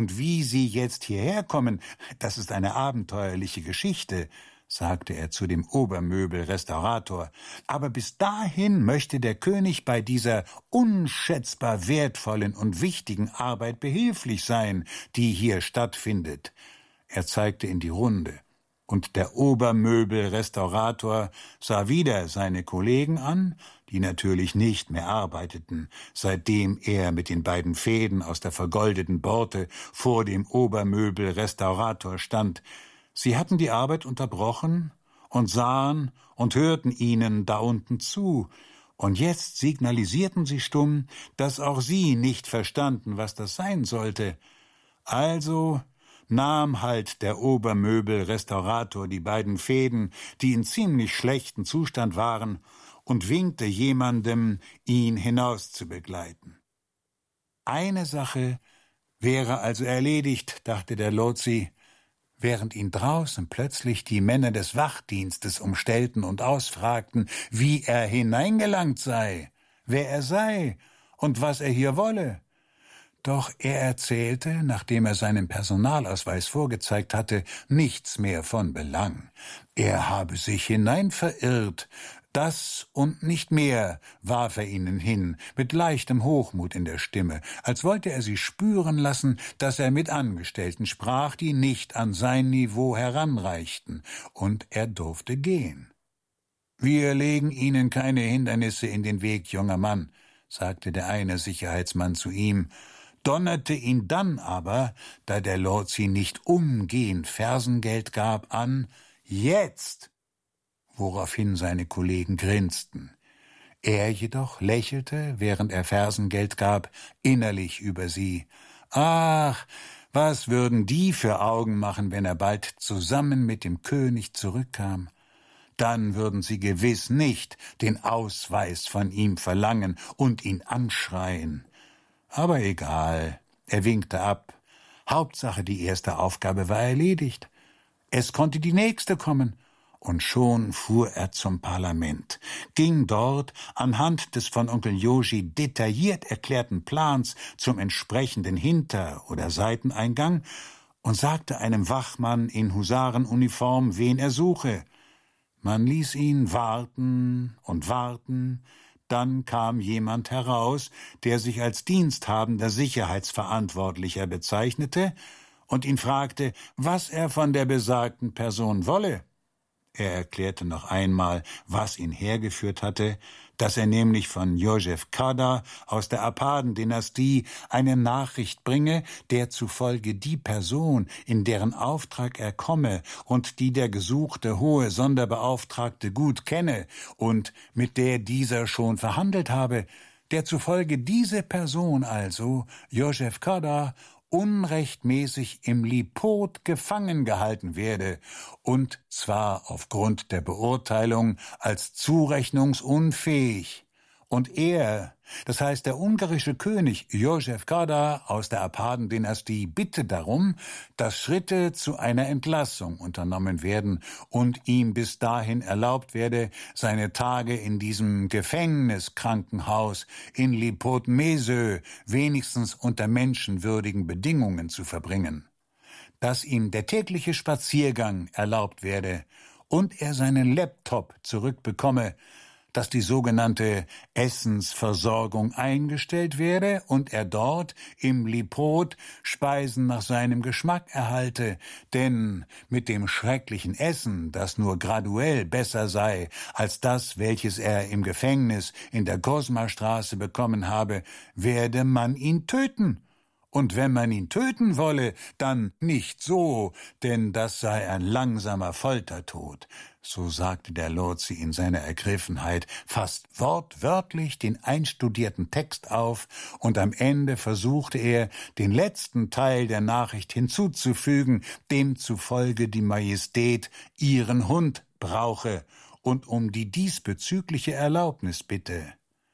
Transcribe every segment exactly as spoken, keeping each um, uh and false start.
Und wie Sie jetzt hierher kommen, das ist eine abenteuerliche Geschichte«, sagte er zu dem Obermöbelrestaurator. »Aber bis dahin möchte der König bei dieser unschätzbar wertvollen und wichtigen Arbeit behilflich sein, die hier stattfindet.« Er zeigte in die Runde. Und der Obermöbelrestaurator sah wieder seine Kollegen an, die natürlich nicht mehr arbeiteten, seitdem er mit den beiden Fäden aus der vergoldeten Borte vor dem Obermöbelrestaurator stand. Sie hatten die Arbeit unterbrochen und sahen und hörten ihnen da unten zu, und jetzt signalisierten sie stumm, dass auch sie nicht verstanden, was das sein sollte. Also nahm halt der Obermöbelrestaurator die beiden Fäden, die in ziemlich schlechtem Zustand waren, und winkte jemandem, ihn hinaus zu begleiten. Eine Sache wäre also erledigt, dachte der Lozi, während ihn draußen plötzlich die Männer des Wachdienstes umstellten und ausfragten, wie er hineingelangt sei, wer er sei und was er hier wolle. Doch er erzählte, nachdem er seinen Personalausweis vorgezeigt hatte, nichts mehr von Belang. Er habe sich hinein verirrt. Das und nicht mehr, warf er ihnen hin, mit leichtem Hochmut in der Stimme, als wollte er sie spüren lassen, dass er mit Angestellten sprach, die nicht an sein Niveau heranreichten, und er durfte gehen. »Wir legen Ihnen keine Hindernisse in den Weg, junger Mann«, sagte der eine Sicherheitsmann zu ihm, donnerte ihn dann aber, da der Lozi nicht umgehend Fersengeld gab, an, »Jetzt!«, woraufhin seine Kollegen grinsten. Er jedoch lächelte, während er Fersengeld gab, innerlich über sie. Ach, was würden die für Augen machen, wenn er bald zusammen mit dem König zurückkam? Dann würden sie gewiss nicht den Ausweis von ihm verlangen und ihn anschreien. Aber egal, er winkte ab. Hauptsache, die erste Aufgabe war erledigt. Es konnte die nächste kommen. Und schon fuhr er zum Parlament, ging dort anhand des von Onkel Joji detailliert erklärten Plans zum entsprechenden Hinter- oder Seiteneingang und sagte einem Wachmann in Husarenuniform, wen er suche. Man ließ ihn warten und warten. Dann kam jemand heraus, der sich als diensthabender Sicherheitsverantwortlicher bezeichnete und ihn fragte, was er von der besagten Person wolle. Er erklärte noch einmal, was ihn hergeführt hatte, dass er nämlich von Josef Kada aus der Apaden-Dynastie eine Nachricht bringe, der zufolge die Person, in deren Auftrag er komme und die der gesuchte hohe Sonderbeauftragte gut kenne und mit der dieser schon verhandelt habe, der zufolge diese Person also, Josef Kada, unrechtmäßig im Lipot gefangen gehalten werde, und zwar aufgrund der Beurteilung als zurechnungsunfähig. Und er, das heißt der ungarische König Josef Kada aus der Apaden-Dynastie, bitte darum, dass Schritte zu einer Entlassung unternommen werden und ihm bis dahin erlaubt werde, seine Tage in diesem Gefängniskrankenhaus in Lipot-Mesö wenigstens unter menschenwürdigen Bedingungen zu verbringen, dass ihm der tägliche Spaziergang erlaubt werde und er seinen Laptop zurückbekomme, dass die sogenannte Essensversorgung eingestellt werde und er dort im Lipot Speisen nach seinem Geschmack erhalte, denn mit dem schrecklichen Essen, das nur graduell besser sei als das, welches er im Gefängnis in der Kosma-Straße bekommen habe, werde man ihn töten. Und wenn man ihn töten wolle, dann nicht so, denn das sei ein langsamer Foltertod. So sagte der Lozi in seiner Ergriffenheit fast wortwörtlich den einstudierten Text auf, und am Ende versuchte er, den letzten Teil der Nachricht hinzuzufügen, demzufolge die Majestät ihren Hund brauche und um die diesbezügliche Erlaubnis bitte.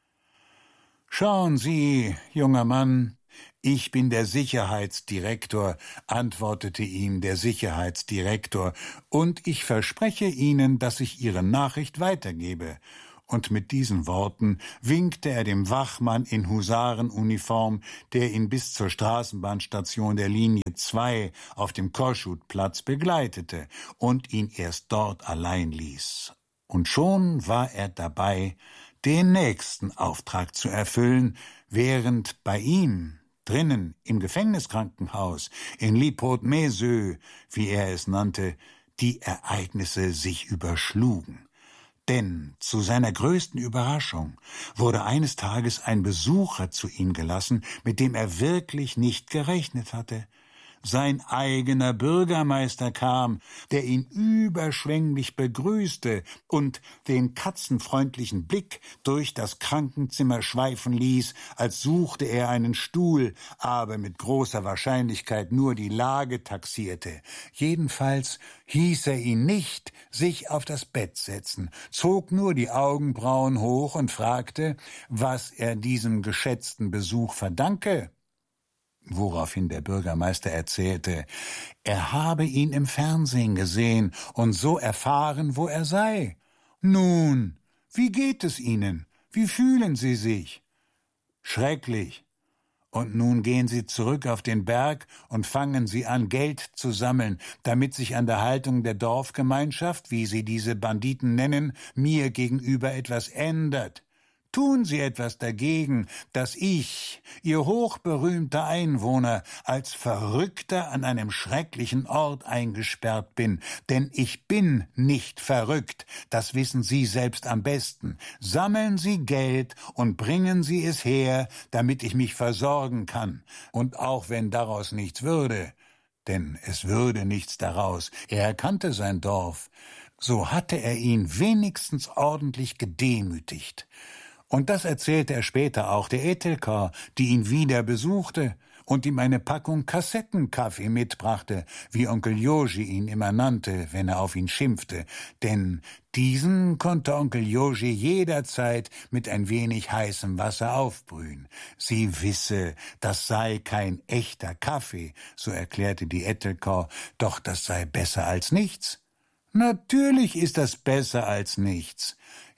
»Schauen Sie, junger Mann, »Ich bin der Sicherheitsdirektor«, antwortete ihm der Sicherheitsdirektor, »und ich verspreche Ihnen, dass ich Ihre Nachricht weitergebe. Und mit diesen Worten winkte er dem Wachmann in Husarenuniform, der ihn bis zur Straßenbahnstation der Linie zwei auf dem Korschutplatz begleitete und ihn erst dort allein ließ. Und schon war er dabei, den nächsten Auftrag zu erfüllen, während bei ihm drinnen im Gefängniskrankenhaus in Lipot-Meseux, wie er es nannte, die Ereignisse sich überschlugen. Denn zu seiner größten Überraschung wurde eines Tages ein Besucher zu ihm gelassen, mit dem er wirklich nicht gerechnet hatte. Sein eigener Bürgermeister kam, der ihn überschwänglich begrüßte und den katzenfreundlichen Blick durch das Krankenzimmer schweifen ließ, als suchte er einen Stuhl, aber mit großer Wahrscheinlichkeit nur die Lage taxierte. Jedenfalls hieß er ihn nicht sich auf das Bett setzen, zog nur die Augenbrauen hoch und fragte, was er diesem geschätzten Besuch verdanke. Woraufhin der Bürgermeister erzählte, er habe ihn im Fernsehen gesehen und so erfahren, wo er sei. Nun, wie geht es Ihnen? Wie fühlen Sie sich? Schrecklich. Und nun gehen Sie zurück auf den Berg und fangen Sie an, Geld zu sammeln, damit sich an der Haltung der Dorfgemeinschaft, wie Sie diese Banditen nennen, mir gegenüber etwas ändert. Tun Sie etwas dagegen, dass ich, Ihr hochberühmter Einwohner, als Verrückter an einem schrecklichen Ort eingesperrt bin. Denn ich bin nicht verrückt, das wissen Sie selbst am besten. Sammeln Sie Geld und bringen Sie es her, damit ich mich versorgen kann. Und auch wenn daraus nichts würde, denn es würde nichts daraus, er kannte sein Dorf, so hatte er ihn wenigstens ordentlich gedemütigt. Und das erzählte er später auch der Etelkor, die ihn wieder besuchte und ihm eine Packung Kassettenkaffee mitbrachte, wie Onkel Joji ihn immer nannte, wenn er auf ihn schimpfte, denn diesen konnte Onkel Joji jederzeit mit ein wenig heißem Wasser aufbrühen. Sie wisse, das sei kein echter Kaffee, so erklärte die Etelkor, doch das sei besser als nichts. Natürlich ist das besser als nichts.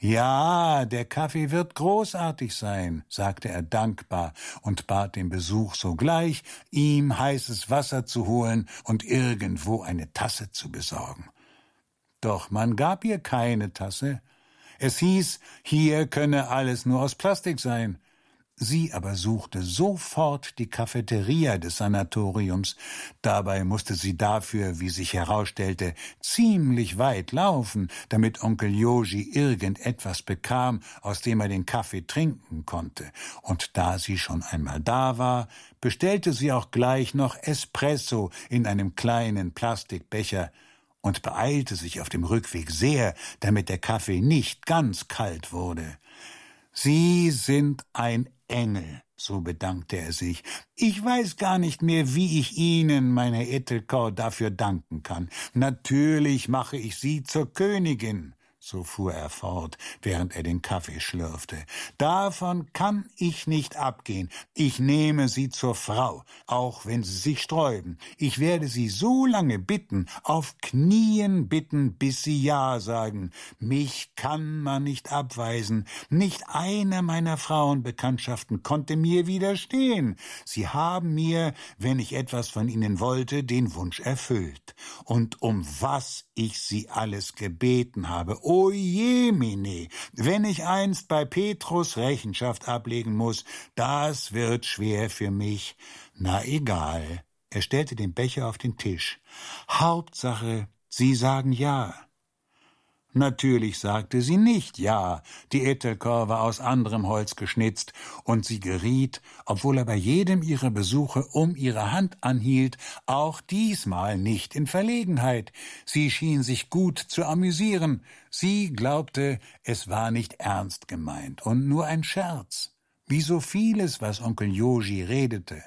Ja, der Kaffee wird großartig sein, sagte er dankbar und bat den Besuch sogleich, ihm heißes Wasser zu holen und irgendwo eine Tasse zu besorgen. Doch man gab ihr keine Tasse. Es hieß, hier könne alles nur aus Plastik sein. Sie aber suchte sofort die Cafeteria des Sanatoriums. Dabei musste sie dafür, wie sich herausstellte, ziemlich weit laufen, damit Onkel Joji irgendetwas bekam, aus dem er den Kaffee trinken konnte. Und da sie schon einmal da war, bestellte sie auch gleich noch Espresso in einem kleinen Plastikbecher und beeilte sich auf dem Rückweg sehr, damit der Kaffee nicht ganz kalt wurde. »Sie sind ein Engel«, so bedankte er sich. »Ich weiß gar nicht mehr, wie ich Ihnen, meine Etelkor, dafür danken kann. Natürlich mache ich Sie zur Königin«, so fuhr er fort, während er den Kaffee schlürfte. »Davon kann ich nicht abgehen. Ich nehme Sie zur Frau, auch wenn Sie sich sträuben. Ich werde Sie so lange bitten, auf Knien bitten, bis Sie Ja sagen. Mich kann man nicht abweisen. Nicht eine meiner Frauenbekanntschaften konnte mir widerstehen. Sie haben mir, wenn ich etwas von Ihnen wollte, den Wunsch erfüllt. Und um was ich Sie alles gebeten habe, o jemine, wenn ich einst bei Petrus Rechenschaft ablegen muss, das wird schwer für mich. Na egal. Er stellte den Becher auf den Tisch. Hauptsache, Sie sagen Ja. Natürlich sagte sie nicht ja, die Etelkor war aus anderem Holz geschnitzt, und sie geriet, obwohl er bei jedem ihrer Besuche um ihre Hand anhielt, auch diesmal nicht in Verlegenheit. Sie schien sich gut zu amüsieren. Sie glaubte, es war nicht ernst gemeint und nur ein Scherz, wie so vieles, was Onkel Joji redete.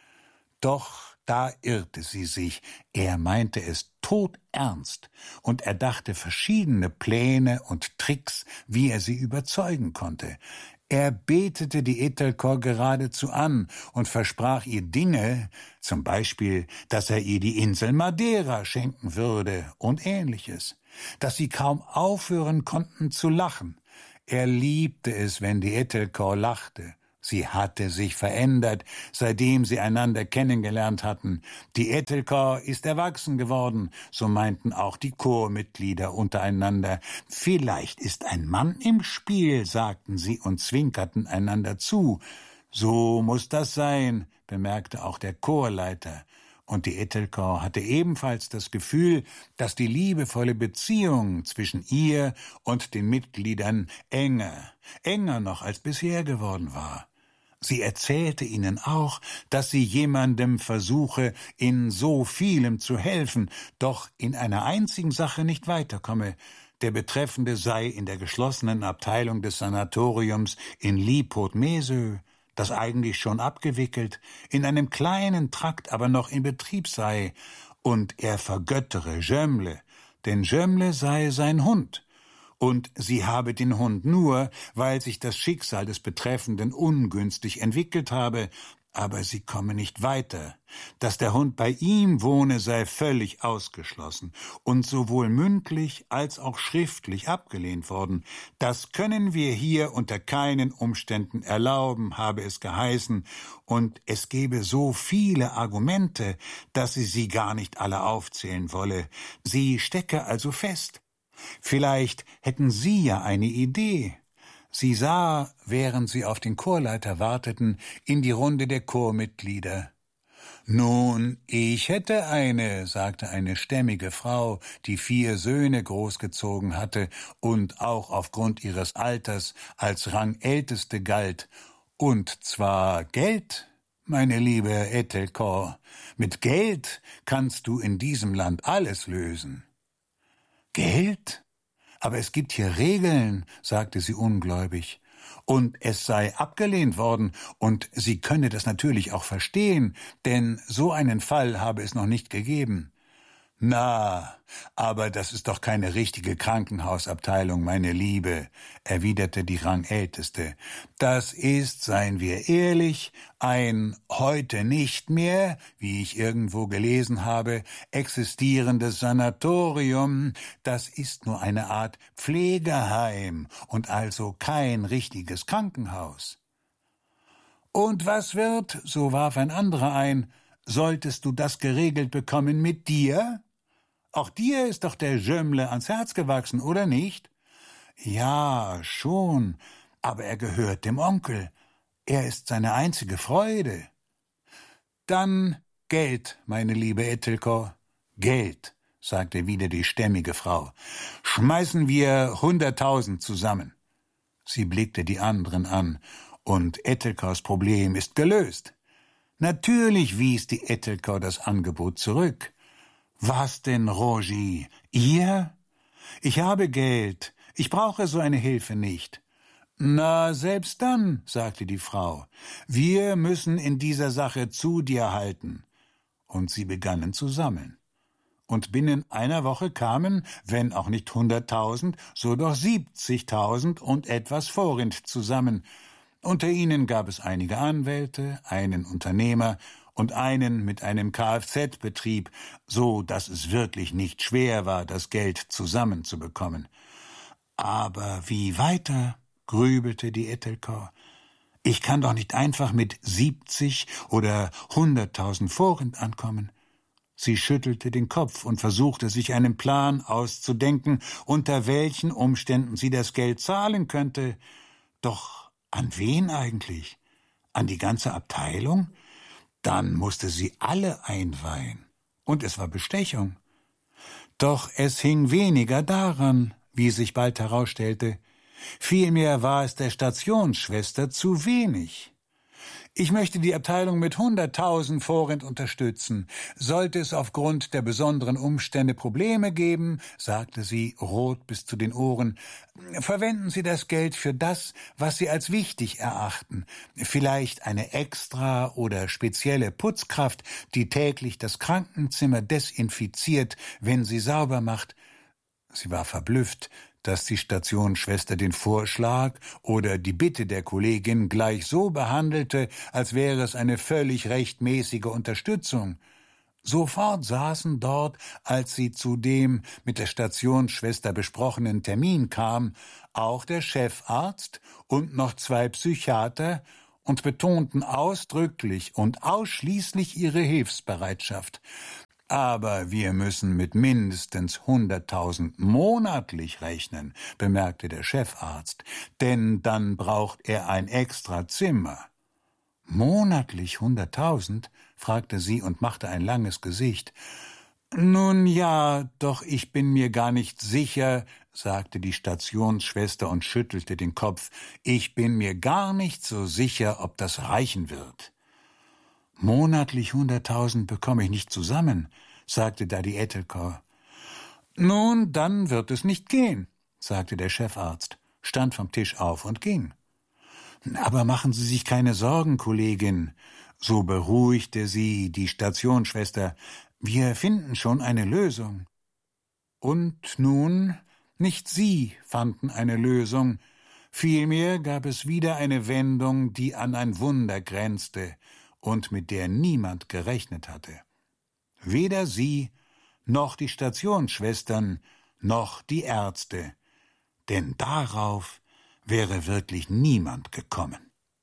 Doch da irrte sie sich, er meinte es todernst, und er dachte verschiedene Pläne und Tricks, wie er sie überzeugen konnte. Er betete die Etelkor geradezu an und versprach ihr Dinge, zum Beispiel, dass er ihr die Insel Madeira schenken würde und Ähnliches, dass sie kaum aufhören konnten zu lachen. Er liebte es, wenn die Etelkor lachte. Sie hatte sich verändert, seitdem sie einander kennengelernt hatten. Die Etelkor ist erwachsen geworden, so meinten auch die Chormitglieder untereinander. Vielleicht ist ein Mann im Spiel, sagten sie und zwinkerten einander zu. So muß das sein, bemerkte auch der Chorleiter. Und die Etelkor hatte ebenfalls das Gefühl, dass die liebevolle Beziehung zwischen ihr und den Mitgliedern enger, enger noch als bisher geworden war. Sie erzählte ihnen auch, dass sie jemandem versuche, in so vielem zu helfen, doch in einer einzigen Sache nicht weiterkomme. Der Betreffende sei in der geschlossenen Abteilung des Sanatoriums in Liepot-Mesö, das eigentlich schon abgewickelt, in einem kleinen Trakt aber noch in Betrieb sei, und er vergöttere Jömmle, denn Jömmle sei sein Hund, und sie habe den Hund nur, weil sich das Schicksal des Betreffenden ungünstig entwickelt habe, aber sie komme nicht weiter. Dass der Hund bei ihm wohne, sei völlig ausgeschlossen und sowohl mündlich als auch schriftlich abgelehnt worden. Das können wir hier unter keinen Umständen erlauben, habe es geheißen, und es gebe so viele Argumente, dass sie sie gar nicht alle aufzählen wolle. Sie stecke also fest. Vielleicht hätten Sie ja eine Idee. Sie sah, während sie auf den Chorleiter warteten, in die Runde der Chormitglieder. »Nun, ich hätte eine«, sagte eine stämmige Frau, die vier Söhne großgezogen hatte und auch aufgrund ihres Alters als Rangälteste galt. »Und zwar Geld, meine liebe Etelkor. Mit Geld kannst du in diesem Land alles lösen.« »Geld? Aber es gibt hier Regeln«, sagte sie ungläubig. »Und es sei abgelehnt worden, und sie könne das natürlich auch verstehen, denn so einen Fall habe es noch nicht gegeben.« »Na, aber das ist doch keine richtige Krankenhausabteilung, meine Liebe«, erwiderte die Rangälteste. »Das ist, seien wir ehrlich, ein heute nicht mehr, wie ich irgendwo gelesen habe, existierendes Sanatorium. Das ist nur eine Art Pflegeheim und also kein richtiges Krankenhaus.« »Und was wird«, so warf ein anderer ein, »solltest du das geregelt bekommen mit dir? Auch dir ist doch der Jömmle ans Herz gewachsen, oder nicht?« »Ja, schon, aber er gehört dem Onkel. Er ist seine einzige Freude.« »Dann Geld, meine liebe Etelkor, Geld«, sagte wieder die stämmige Frau. »Schmeißen wir hunderttausend zusammen.« Sie blickte die anderen an, und Etelkors Problem ist gelöst. Natürlich wies die Etelkor das Angebot zurück. »Was denn, Rogi? Ihr? Ich habe Geld. Ich brauche so eine Hilfe nicht.« »Na, selbst dann«, sagte die Frau, »wir müssen in dieser Sache zu dir halten.« Und sie begannen zu sammeln. Und binnen einer Woche kamen, wenn auch nicht hunderttausend, so doch siebzigtausend und etwas Forint zusammen. Unter ihnen gab es einige Anwälte, einen Unternehmer und einen mit einem Kfz-Betrieb, so dass es wirklich nicht schwer war, das Geld zusammenzubekommen. »Aber wie weiter?«, grübelte die Etelkor. »Ich kann doch nicht einfach mit siebzig oder hunderttausend Forint ankommen.« Sie schüttelte den Kopf und versuchte, sich einen Plan auszudenken, unter welchen Umständen sie das Geld zahlen könnte. Doch an wen eigentlich? An die ganze Abteilung? Dann musste sie alle einweihen. Und es war Bestechung. Doch es hing weniger daran, wie sich bald herausstellte. Vielmehr war es der Stationsschwester zu wenig. »Ich möchte die Abteilung mit hunderttausend Forint unterstützen. Sollte es aufgrund der besonderen Umstände Probleme geben«, sagte sie, rot bis zu den Ohren, »verwenden Sie das Geld für das, was Sie als wichtig erachten. Vielleicht eine extra oder spezielle Putzkraft, die täglich das Krankenzimmer desinfiziert, wenn sie sauber macht.« Sie war verblüfft, dass die Stationsschwester den Vorschlag oder die Bitte der Kollegin gleich so behandelte, als wäre es eine völlig rechtmäßige Unterstützung. Sofort saßen dort, als sie zu dem mit der Stationsschwester besprochenen Termin kam, auch der Chefarzt und noch zwei Psychiater und betonten ausdrücklich und ausschließlich ihre Hilfsbereitschaft. »Aber wir müssen mit mindestens hunderttausend monatlich rechnen«, bemerkte der Chefarzt, »denn dann braucht er ein extra Zimmer.« »Monatlich hunderttausend?« fragte sie und machte ein langes Gesicht. »Nun ja, doch ich bin mir gar nicht sicher«, sagte die Stationsschwester und schüttelte den Kopf. »Ich bin mir gar nicht so sicher, ob das reichen wird.« »Monatlich hunderttausend bekomme ich nicht zusammen«, sagte Daddy Etelkor. »Nun, dann wird es nicht gehen«, sagte der Chefarzt, stand vom Tisch auf und ging. »Aber machen Sie sich keine Sorgen, Kollegin«, so beruhigte sie die Stationsschwester, »wir finden schon eine Lösung.« Und nun, nicht sie fanden eine Lösung, vielmehr gab es wieder eine Wendung, die an ein Wunder grenzte und mit der niemand gerechnet hatte. Weder sie, noch die Stationsschwestern, noch die Ärzte, denn darauf wäre wirklich niemand gekommen.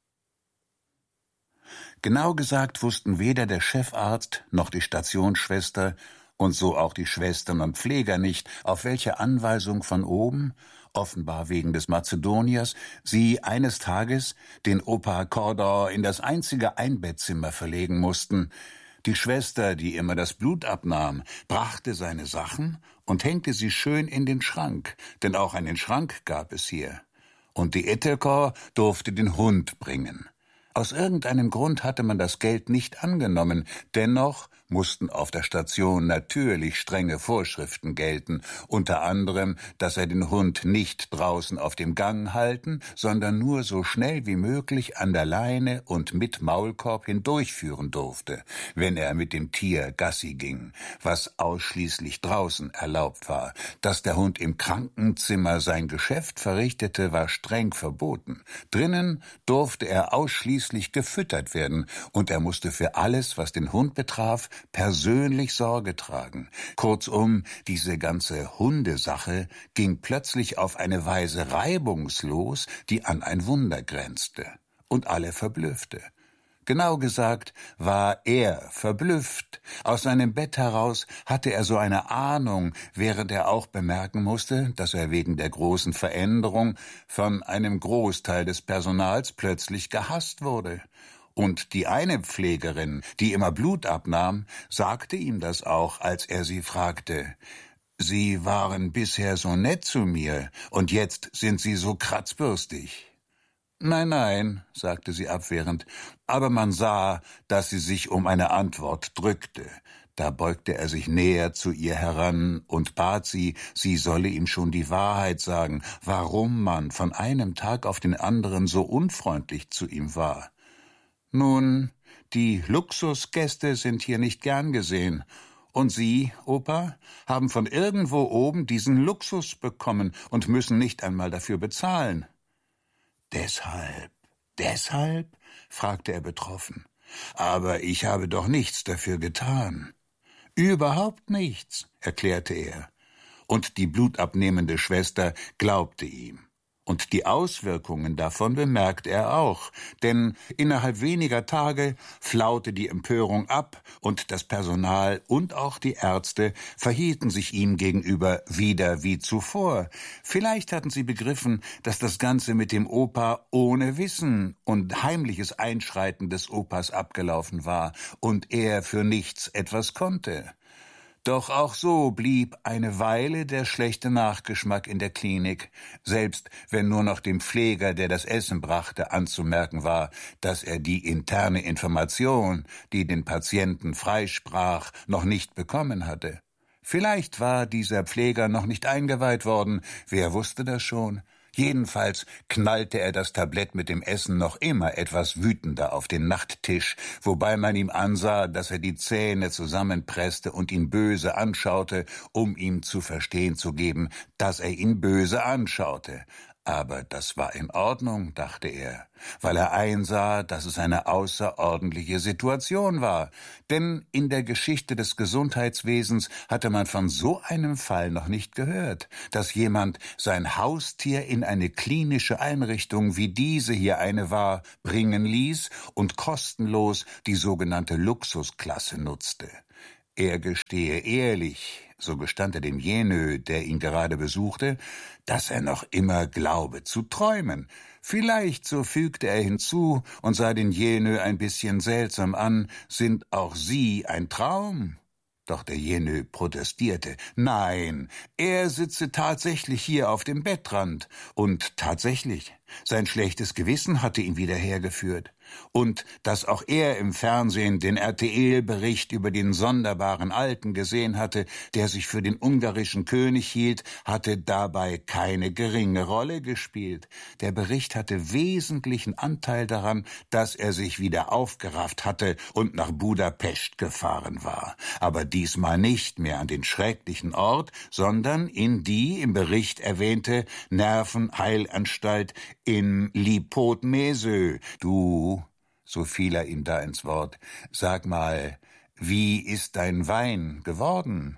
Genau gesagt wussten weder der Chefarzt noch die Stationsschwester und so auch die Schwestern und Pfleger nicht, auf welche Anweisung von oben, offenbar wegen des Mazedoniers, sie eines Tages den Opa Kordor in das einzige Einbettzimmer verlegen mussten. Die Schwester, die immer das Blut abnahm, brachte seine Sachen und hängte sie schön in den Schrank, denn auch einen Schrank gab es hier. Und die Etelkor durfte den Hund bringen. Aus irgendeinem Grund hatte man das Geld nicht angenommen, dennoch mussten auf der Station natürlich strenge Vorschriften gelten, unter anderem, dass er den Hund nicht draußen auf dem Gang halten, sondern nur so schnell wie möglich an der Leine und mit Maulkorb hindurchführen durfte, wenn er mit dem Tier Gassi ging, was ausschließlich draußen erlaubt war. Dass der Hund im Krankenzimmer sein Geschäft verrichtete, war streng verboten. Drinnen durfte er ausschließlich gefüttert werden, und er musste für alles, was den Hund betraf, persönlich Sorge tragen. Kurzum, diese ganze Hundesache ging plötzlich auf eine Weise reibungslos, die an ein Wunder grenzte und alle verblüffte. Genau gesagt war er verblüfft. Aus seinem Bett heraus hatte er so eine Ahnung, während er auch bemerken musste, dass er wegen der großen Veränderung von einem Großteil des Personals plötzlich gehasst wurde. Und die eine Pflegerin, die immer Blut abnahm, sagte ihm das auch, als er sie fragte. »Sie waren bisher so nett zu mir, und jetzt sind Sie so kratzbürstig.« »Nein, nein«, sagte sie abwehrend, aber man sah, dass sie sich um eine Antwort drückte. Da beugte er sich näher zu ihr heran und bat sie, sie solle ihm schon die Wahrheit sagen, warum man von einem Tag auf den anderen so unfreundlich zu ihm war. »Nun, die Luxusgäste sind hier nicht gern gesehen. Und Sie, Opa, haben von irgendwo oben diesen Luxus bekommen und müssen nicht einmal dafür bezahlen.« »Deshalb, deshalb?« fragte er betroffen. »Aber ich habe doch nichts dafür getan.« »Überhaupt nichts«, erklärte er. Und die blutabnehmende Schwester glaubte ihm. Und die Auswirkungen davon bemerkt er auch, denn innerhalb weniger Tage flaute die Empörung ab und das Personal und auch die Ärzte verhielten sich ihm gegenüber wieder wie zuvor. Vielleicht hatten sie begriffen, dass das Ganze mit dem Opa ohne Wissen und heimliches Einschreiten des Opas abgelaufen war und er für nichts etwas konnte. Doch auch so blieb eine Weile der schlechte Nachgeschmack in der Klinik, selbst wenn nur noch dem Pfleger, der das Essen brachte, anzumerken war, dass er die interne Information, die den Patienten freisprach, noch nicht bekommen hatte. Vielleicht war dieser Pfleger noch nicht eingeweiht worden, wer wusste das schon? Jedenfalls knallte er das Tablett mit dem Essen noch immer etwas wütender auf den Nachttisch, wobei man ihm ansah, dass er die Zähne zusammenpresste und ihn böse anschaute, um ihm zu verstehen zu geben, dass er ihn böse anschaute. Aber das war in Ordnung, dachte er, weil er einsah, dass es eine außerordentliche Situation war. Denn in der Geschichte des Gesundheitswesens hatte man von so einem Fall noch nicht gehört, dass jemand sein Haustier in eine klinische Einrichtung, wie diese hier eine war, bringen ließ und kostenlos die sogenannte Luxusklasse nutzte. Er gestehe ehrlich, so gestand er dem Jenö, der ihn gerade besuchte, dass er noch immer glaube zu träumen. Vielleicht, so fügte er hinzu und sah den Jenö ein bisschen seltsam an, sind auch Sie ein Traum? Doch der Jenö protestierte. Nein, er sitze tatsächlich hier auf dem Bettrand. Und tatsächlich, sein schlechtes Gewissen hatte ihn wieder hergeführt. Und dass auch er im Fernsehen den R T L-Bericht über den sonderbaren Alten gesehen hatte, der sich für den ungarischen König hielt, hatte dabei keine geringe Rolle gespielt. Der Bericht hatte wesentlichen Anteil daran, dass er sich wieder aufgerafft hatte und nach Budapest gefahren war. Aber diesmal nicht mehr an den schrecklichen Ort, sondern in die im Bericht erwähnte Nervenheilanstalt in Lipót-Mező. Du, so fiel er ihm da ins Wort, sag mal, wie ist dein Wein geworden?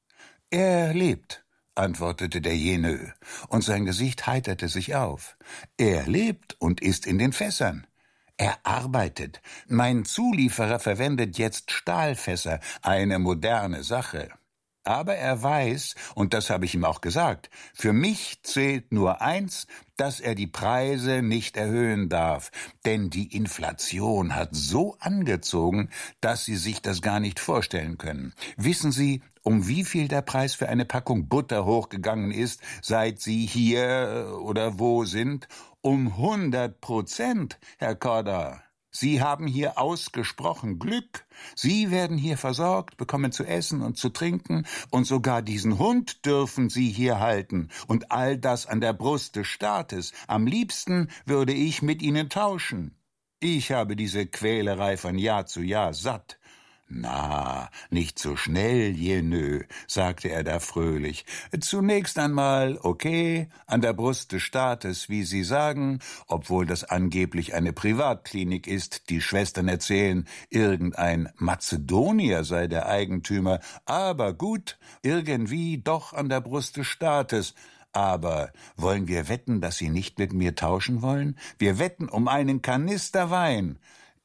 Er lebt, antwortete der Jenö, und sein Gesicht heiterte sich auf. Er lebt und ist in den Fässern. Er arbeitet. Mein Zulieferer verwendet jetzt Stahlfässer, eine moderne Sache. Aber er weiß, und das habe ich ihm auch gesagt, für mich zählt nur eins, dass er die Preise nicht erhöhen darf, denn die Inflation hat so angezogen, dass Sie sich das gar nicht vorstellen können. Wissen Sie, um wie viel der Preis für eine Packung Butter hochgegangen ist, seit Sie hier oder wo sind? Um hundert Prozent, Herr Korda. Sie haben hier ausgesprochen Glück. Sie werden hier versorgt, bekommen zu essen und zu trinken, und sogar diesen Hund dürfen Sie hier halten, und all das an der Brust des Staates. Am liebsten würde ich mit Ihnen tauschen. Ich habe diese Quälerei von Jahr zu Jahr satt. »Na, nicht so schnell, Jenö«, sagte er da fröhlich. »Zunächst einmal, okay, an der Brust des Staates, wie Sie sagen, obwohl das angeblich eine Privatklinik ist. Die Schwestern erzählen, irgendein Mazedonier sei der Eigentümer. Aber gut, irgendwie doch an der Brust des Staates. Aber wollen wir wetten, dass Sie nicht mit mir tauschen wollen? Wir wetten um einen Kanister Wein.«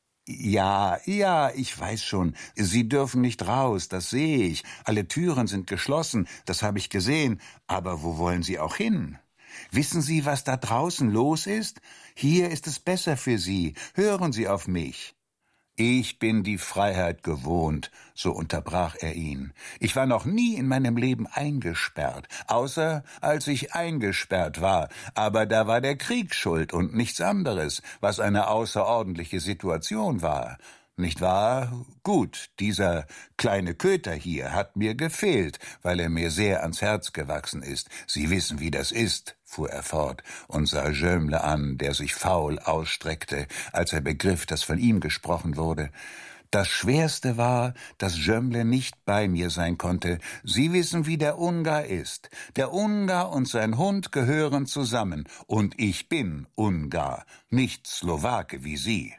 »Ja, ja, ich weiß schon. Sie dürfen nicht raus, das sehe ich. Alle Türen sind geschlossen, das habe ich gesehen. Aber wo wollen Sie auch hin? Wissen Sie, was da draußen los ist? Hier ist es besser für Sie. Hören Sie auf mich.« »Ich bin die Freiheit gewohnt«, so unterbrach er ihn. »Ich war noch nie in meinem Leben eingesperrt, außer als ich eingesperrt war. Aber da war der Krieg schuld und nichts anderes, was eine außerordentliche Situation war. Nicht wahr? Gut, dieser kleine Köter hier hat mir gefehlt, weil er mir sehr ans Herz gewachsen ist. Sie wissen, wie das ist«, fuhr er fort und sah Jömle an, der sich faul ausstreckte, als er begriff, dass von ihm gesprochen wurde. »Das Schwerste war, dass Jömle nicht bei mir sein konnte. Sie wissen, wie der Ungar ist. Der Ungar und sein Hund gehören zusammen, und ich bin Ungar, nicht Slowake wie Sie.«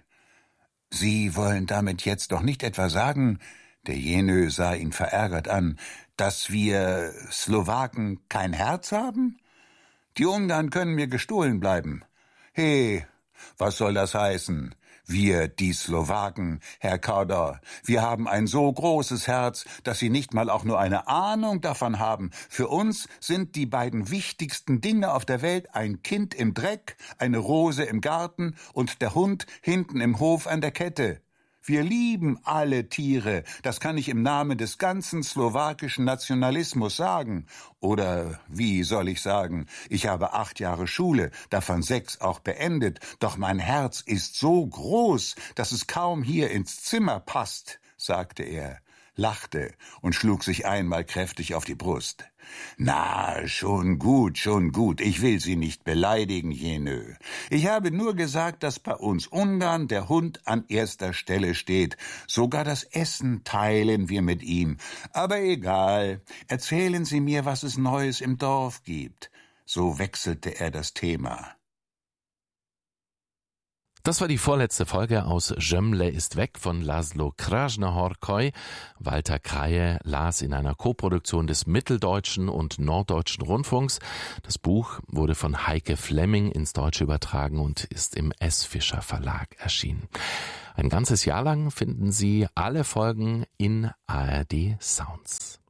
»Sie wollen damit jetzt doch nicht etwa sagen«, der Jenö sah ihn verärgert an, »dass wir Slowaken kein Herz haben? Die Ungarn können mir gestohlen bleiben. He, was soll das heißen? Wir, die Slowaken, Herr Korda, wir haben ein so großes Herz, dass Sie nicht mal auch nur eine Ahnung davon haben. Für uns sind die beiden wichtigsten Dinge auf der Welt ein Kind im Dreck, eine Rose im Garten und der Hund hinten im Hof an der Kette. Wir lieben alle Tiere, das kann ich im Namen des ganzen slowakischen Nationalismus sagen. Oder wie soll ich sagen, ich habe acht Jahre Schule, davon sechs auch beendet, doch mein Herz ist so groß, dass es kaum hier ins Zimmer passt«, sagte er, lachte und schlug sich einmal kräftig auf die Brust. »Na, schon gut, schon gut, ich will Sie nicht beleidigen, Jenö. Ich habe nur gesagt, dass bei uns Ungarn der Hund an erster Stelle steht. Sogar das Essen teilen wir mit ihm. Aber egal, erzählen Sie mir, was es Neues im Dorf gibt. so wechselte er das Thema. Das war die vorletzte Folge aus Zsömle ist weg von Laszlo Krasznahorkai. Walter Kraje las in einer Koproduktion des Mitteldeutschen und Norddeutschen Rundfunks. Das Buch wurde von Heike Flemming ins Deutsche übertragen und ist im S. Fischer Verlag erschienen. Ein ganzes Jahr lang finden Sie alle Folgen in A R D Sounds.